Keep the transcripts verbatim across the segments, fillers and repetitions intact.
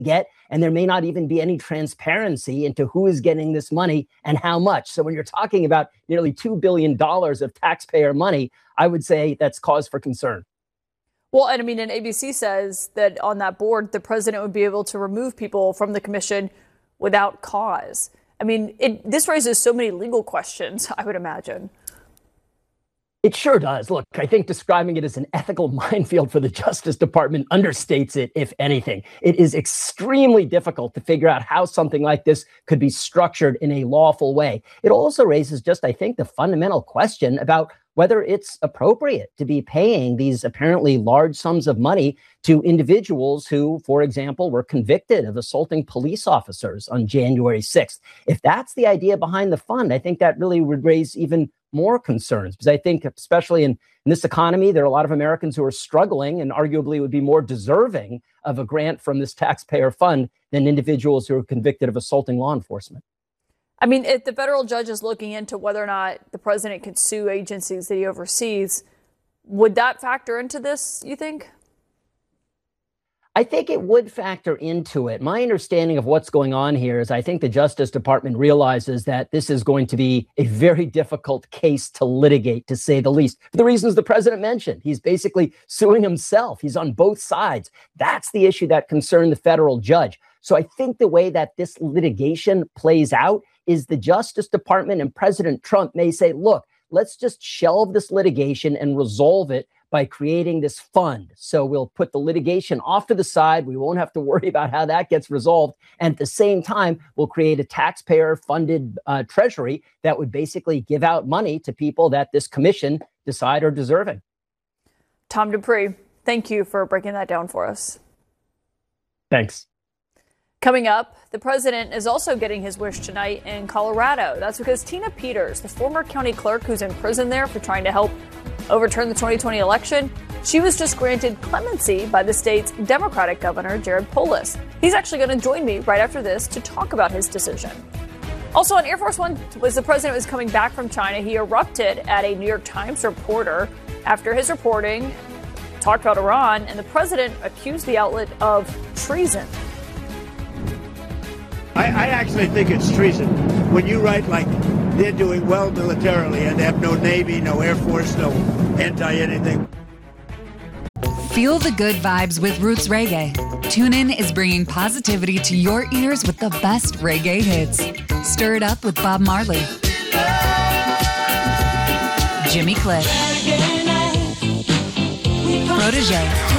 get, and there may not even be any transparency into who is getting this money and how much. So when you're talking about nearly two billion dollars of taxpayer money, I would say that's cause for concern. Well, and I mean, and A B C says that on that board, the president would be able to remove people from the commission without cause. I mean, it, this raises so many legal questions, I would imagine. It sure does. Look, I think describing it as an ethical minefield for the Justice Department understates it, if anything. It is extremely difficult to figure out how something like this could be structured in a lawful way. It also raises just, I think, the fundamental question about whether it's appropriate to be paying these apparently large sums of money to individuals who, for example, were convicted of assaulting police officers on January sixth. If that's the idea behind the fund, I think that really would raise even more concerns, because I think especially in, in this economy, there are a lot of Americans who are struggling and arguably would be more deserving of a grant from this taxpayer fund than individuals who are convicted of assaulting law enforcement. I mean, if the federal judge is looking into whether or not the president can sue agencies that he oversees, would that factor into this, you think? I think it would factor into it. My understanding of what's going on here is I think the Justice Department realizes that this is going to be a very difficult case to litigate, to say the least, for the reasons the president mentioned. He's basically suing himself. He's on both sides. That's the issue that concerned the federal judge. So I think the way that this litigation plays out is the Justice Department and President Trump may say, look, let's just shelve this litigation and resolve it by creating this fund. So we'll put the litigation off to the side. We won't have to worry about how that gets resolved. And at the same time, we'll create a taxpayer-funded uh, treasury that would basically give out money to people that this commission decide are deserving. Tom Dupree, thank you for breaking that down for us. Thanks. Coming up, the president is also getting his wish tonight in Colorado. That's because Tina Peters, the former county clerk who's in prison there for trying to help overturn the twenty twenty election, she was just granted clemency by the state's Democratic governor, Jared Polis. He's actually going to join me right after this to talk about his decision. Also on Air Force One, as the president was coming back from China, he erupted at a New York Times reporter after his reporting talked about Iran, and the president accused the outlet of treason. I, I actually think it's treason. When you write like they're doing well militarily and have no Navy, no Air Force, no anti-anything. Feel the good vibes with Roots Reggae. TuneIn is bringing positivity to your ears with the best reggae hits. Stir it up with Bob Marley, Jimmy Cliff, Protege,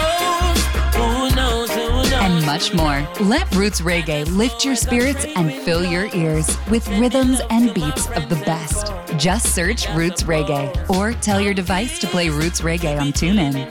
and much more. Let Roots Reggae lift your spirits and fill your ears with rhythms and beats of the best. Just search Roots Reggae or tell your device to play Roots Reggae on TuneIn.